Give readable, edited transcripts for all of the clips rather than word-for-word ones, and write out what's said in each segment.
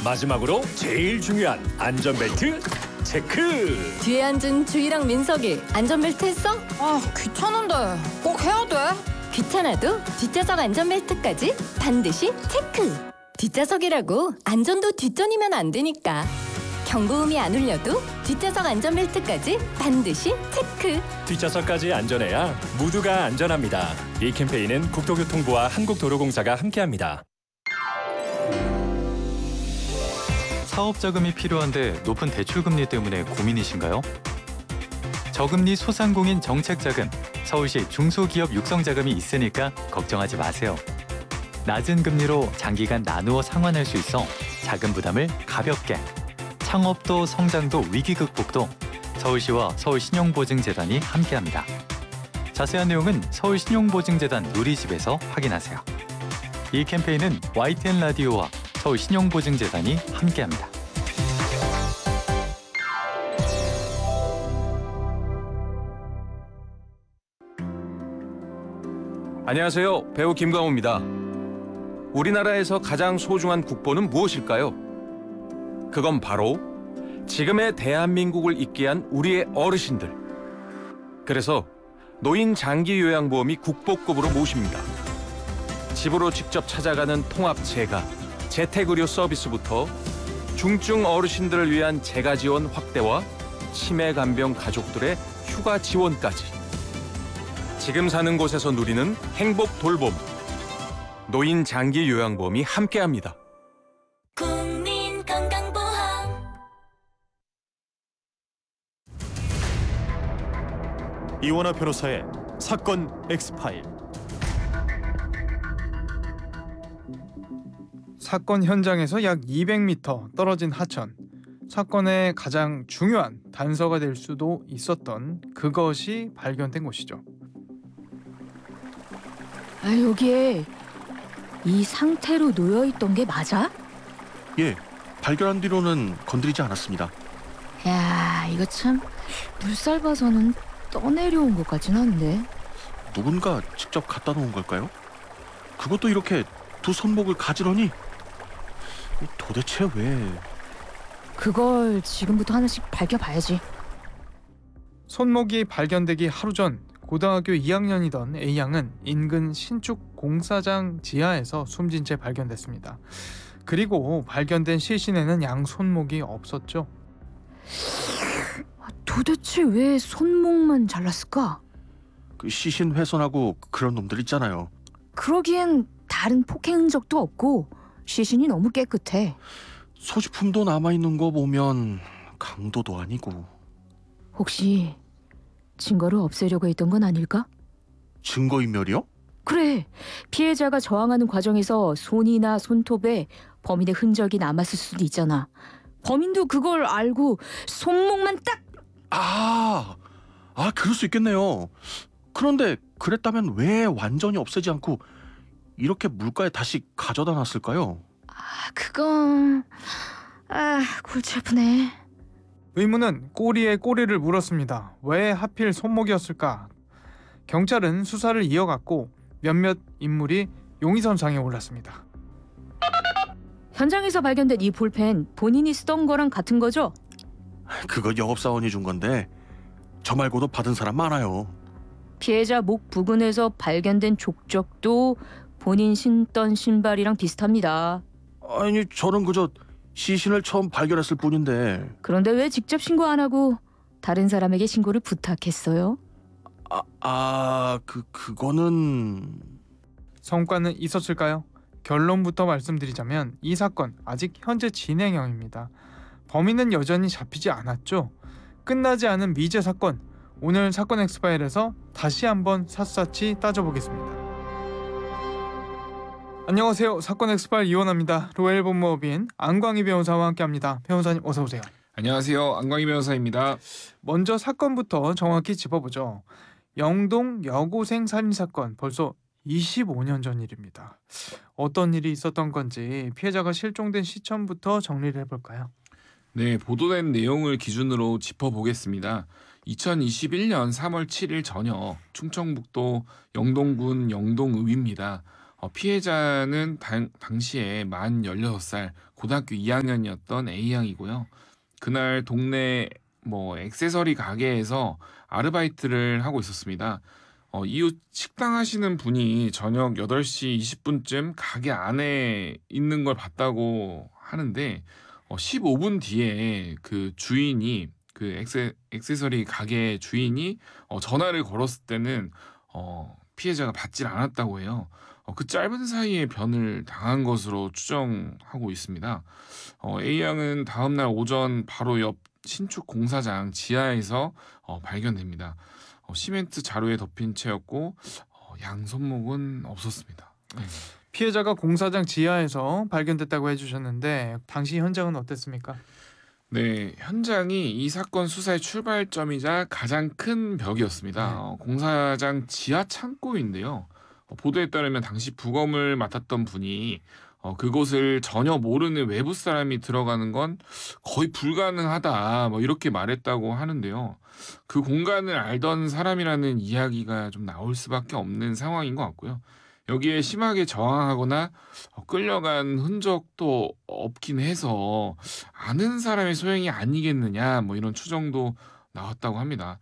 마지막으로 제일 중요한 안전벨트 체크. 뒤에 앉은 주희랑 민석이 안전벨트 했어? 아, 귀찮은데 꼭 해야 돼? 귀찮아도 뒷좌석 안전벨트까지 반드시 체크. 뒷좌석이라고 안전도 뒷전이면 안 되니까. 경고음이 안 울려도 뒷좌석 안전벨트까지 반드시 체크. 뒷좌석까지 안전해야 모두가 안전합니다. 이 캠페인은 국토교통부와 한국도로공사가 함께합니다. 사업 자금이 필요한데 높은 대출 금리 때문에 고민이신가요? 저금리 소상공인 정책 자금, 서울시 중소기업 육성 자금이 있으니까 걱정하지 마세요. 낮은 금리로 장기간 나누어 상환할 수 있어 자금 부담을 가볍게. 창업도 성장도 위기 극복도 서울시와 서울신용보증재단이 함께합니다. 자세한 내용은 서울신용보증재단 누리집에서 확인하세요. 이 캠페인은 YTN 라디오와 서울신용보증재단이 함께합니다. 안녕하세요. 배우 김광호입니다. 우리나라에서 가장 소중한 국보는 무엇일까요? 그건 바로 지금의 대한민국을 있게 한 우리의 어르신들. 그래서 노인 장기 요양보험이 국보급으로 모십니다. 집으로 직접 찾아가는 통합 재가, 재택의료 서비스부터 중증 어르신들을 위한 재가 지원 확대와 치매 간병 가족들의 휴가 지원까지. 지금 사는 곳에서 누리는 행복 돌봄. 노인 장기 요양보험이 함께합니다. 국민건강보험. 이원화 변호사의 사건 엑스파일. 사건 현장에서 약 200m 떨어진 하천. 사건의 가장 중요한 단서가 될 수도 있었던 그것이 발견된 곳이죠. 아, 여기에 이 상태로 놓여있던 게 맞아? 예, 발견한 뒤로는 건드리지 않았습니다. 야, 이거 참 물살 봐서는 떠내려온 것 같진 않은데. 누군가 직접 갖다 놓은 걸까요? 그것도 이렇게 두 손목을 가지런히? 도대체 왜? 그걸 지금부터 하나씩 밝혀봐야지. 손목이 발견되기 하루 전 고등학교 2학년이던 A양은 인근 신축 공사장 지하에서 숨진 채 발견됐습니다. 그리고 발견된 시신에는 양 손목이 없었죠. 도대체 왜 손목만 잘랐을까? 그 시신 훼손하고 그런 놈들 있잖아요. 그러기엔 다른 폭행 흔적도 없고 시신이 너무 깨끗해. 소지품도 남아있는 거 보면 강도도 아니고. 혹시 증거를 없애려고 했던 건 아닐까? 증거인멸이요? 그래, 피해자가 저항하는 과정에서 손이나 손톱에 범인의 흔적이 남았을 수도 있잖아. 범인도 그걸 알고 손목만 딱. 그럴 수 있겠네요. 그런데 그랬다면 왜 완전히 없애지 않고 이렇게 물가에 다시 가져다 놨을까요? 그건 골치 아프네. 의문은 꼬리에 꼬리를 물었습니다. 왜 하필 손목이었을까? 경찰은 수사를 이어갔고 몇몇 인물이 용의선상에 올랐습니다. 현장에서 발견된 이 볼펜 본인이 쓰던 거랑 같은 거죠? 그거 영업사원이 준 건데 저 말고도 받은 사람 많아요. 피해자 목 부근에서 발견된 족적도 본인 신던 신발이랑 비슷합니다. 아니, 저는 그저 시신을 처음 발견했을 뿐인데. 그런데 왜 직접 신고 안 하고 다른 사람에게 신고를 부탁했어요? 그거는... 성과는 있었을까요? 결론부터 말씀드리자면 이 사건 아직 현재 진행형입니다. 범인은 여전히 잡히지 않았죠. 끝나지 않은 미제 사건. 오늘 사건 엑스파일에서 다시 한번 샅샅이 따져보겠습니다. 안녕하세요. 사건 엑스파일 이원화입니다. 로엘 법무법인 안광희 변호사와 함께합니다. 변호사님 어서 오세요. 안녕하세요. 안광희 변호사입니다. 먼저 사건부터 정확히 짚어보죠. 영동 여고생 살인사건 벌써 25년 전 일입니다. 어떤 일이 있었던 건지 피해자가 실종된 시점부터 정리를 해볼까요? 네, 보도된 내용을 기준으로 짚어보겠습니다. 2021년 3월 7일 저녁 충청북도 영동군 영동읍입니다. 피해자는 당시에 만 16살 고등학교 2학년이었던 A양이고요. 그날 동네 액세서리 가게에서 아르바이트를 하고 있었습니다. 이웃 식당 하시는 분이 저녁 8시 20분쯤 가게 안에 있는 걸 봤다고 하는데 15분 뒤에 그 주인이 그 액세서리 가게 주인이 전화를 걸었을 때는 피해자가 받질 않았다고 해요. 그 짧은 사이에 변을 당한 것으로 추정하고 있습니다. A양은 다음날 오전 바로 옆 신축 공사장 지하에서 발견됩니다. 시멘트 자루에 덮인 채였고 양 손목은 없었습니다. 네. 피해자가 공사장 지하에서 발견됐다고 해주셨는데 당시 현장은 어땠습니까? 네, 현장이 이 사건 수사의 출발점이자 가장 큰 벽이었습니다. 공사장 지하 창고인데요. 보도에 따르면 당시 부검을 맡았던 분이 그곳을 전혀 모르는 외부 사람이 들어가는 건 거의 불가능하다 이렇게 말했다고 하는데요. 그 공간을 알던 사람이라는 이야기가 좀 나올 수밖에 없는 상황인 것 같고요. 여기에 심하게 저항하거나 끌려간 흔적도 없긴 해서 아는 사람의 소행이 아니겠느냐 이런 추정도 나왔다고 합니다.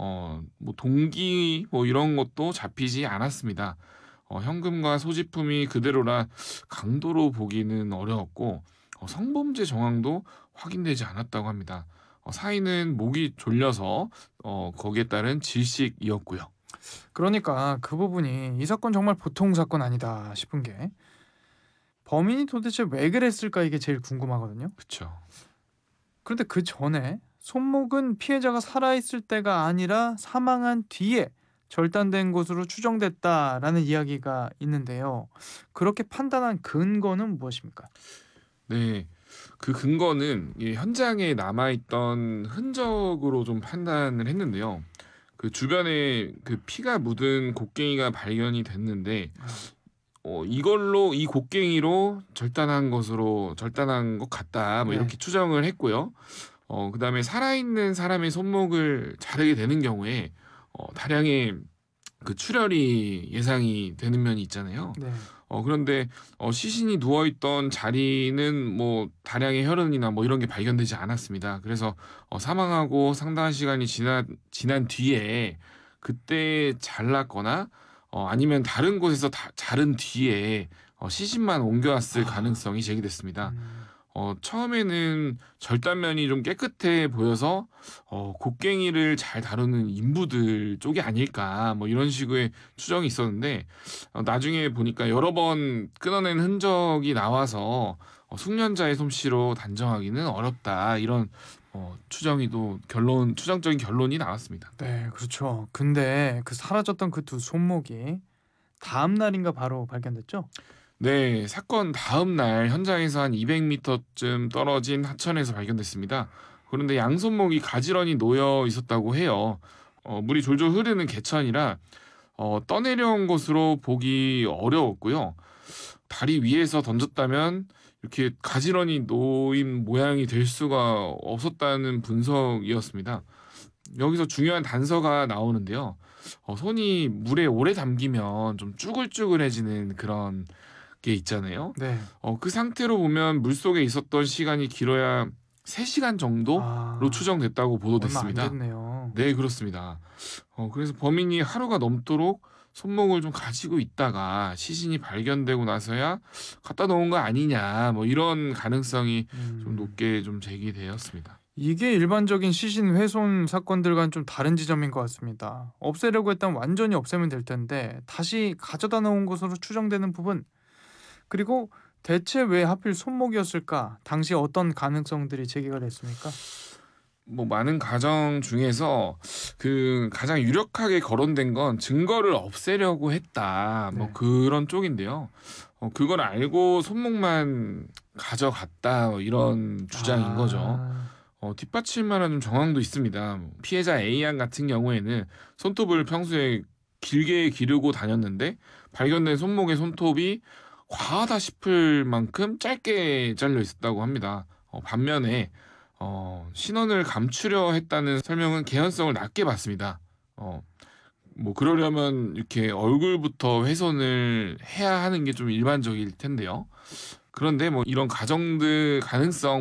동기 이런 것도 잡히지 않았습니다. 현금과 소지품이 그대로라 강도로 보기는 어려웠고 성범죄 정황도 확인되지 않았다고 합니다. 사인은 목이 졸려서 거기에 따른 질식이었고요. 그러니까 그 부분이 이 사건 정말 보통 사건 아니다 싶은 게 범인이 도대체 왜 그랬을까 이게 제일 궁금하거든요. 그렇죠. 그런데 그 전에 손목은 피해자가 살아있을 때가 아니라 사망한 뒤에 절단된 것으로 추정됐다라는 이야기가 있는데요. 그렇게 판단한 근거는 무엇입니까? 네, 그 근거는 현장에 남아있던 흔적으로 좀 판단을 했는데요. 그 주변에 그 피가 묻은 곡괭이가 발견이 됐는데 이걸로 이 곡괭이로 절단한 것 같다 이렇게 추정을 했고요. 그다음에 살아있는 사람의 손목을 자르게 되는 경우에 다량의 그 출혈이 예상이 되는 면이 있잖아요. 네. 그런데 시신이 누워있던 자리는 다량의 혈흔이나 이런 게 발견되지 않았습니다. 그래서 사망하고 상당한 시간이 지난 뒤에 그때 잘랐거나 아니면 다른 곳에서 자른 뒤에 시신만 옮겨왔을 가능성이 제기됐습니다. 처음에는 절단면이 좀 깨끗해 보여서 곡괭이를 잘 다루는 인부들 쪽이 아닐까 이런 식의 추정이 있었는데 나중에 보니까 여러 번 끊어낸 흔적이 나와서 숙련자의 솜씨로 단정하기는 어렵다 이런 추정적인 결론이 나왔습니다. 네, 그렇죠. 근데 그 사라졌던 그 두 손목이 다음 날인가 바로 발견됐죠? 네, 사건 다음 날 현장에서 한 200m쯤 떨어진 하천에서 발견됐습니다. 그런데 양손목이 가지런히 놓여 있었다고 해요. 물이 졸졸 흐르는 개천이라 떠내려온 것으로 보기 어려웠고요. 다리 위에서 던졌다면 이렇게 가지런히 놓인 모양이 될 수가 없었다는 분석이었습니다. 여기서 중요한 단서가 나오는데요. 손이 물에 오래 담기면 좀 쭈글쭈글해지는 그런 게 있잖아요. 네. 그 상태로 보면 물속에 있었던 시간이 길어야 3시간 정도로 추정됐다고 보도됐습니다. 얼마 안 됐네요. 네, 그렇습니다. 그래서 범인이 하루가 넘도록 손목을 좀 가지고 있다가 시신이 발견되고 나서야 갖다 놓은 거 아니냐 이런 가능성이 좀 높게 좀 제기되었습니다. 이게 일반적인 시신 훼손 사건들과는 좀 다른 지점인 것 같습니다. 없애려고 했다면 완전히 없애면 될 텐데 다시 가져다 놓은 것으로 추정되는 부분, 그리고 대체 왜 하필 손목이었을까? 당시 어떤 가능성들이 제기가 됐습니까? 많은 가정 중에서 그 가장 유력하게 거론된 건 증거를 없애려고 했다 그런 쪽인데요. 그걸 알고 손목만 가져갔다 이런 주장인 거죠. 뒷받침만한 좀 정황도 있습니다. 피해자 A양 같은 경우에는 손톱을 평소에 길게 기르고 다녔는데 발견된 손목의 손톱이 과하다 싶을 만큼 짧게 잘려 있었다고 합니다. 반면에 신원을 감추려 했다는 설명은 개연성을 낮게 봤습니다. 뭐 그러려면 이렇게 얼굴부터 훼손을 해야 하는 게 좀 일반적일 텐데요. 그런데 뭐 이런 가정들 가능성